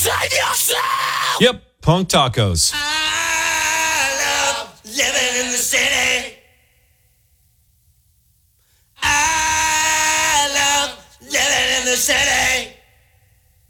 Yep, Punk Tacos. I love living in the city. I love living in the city.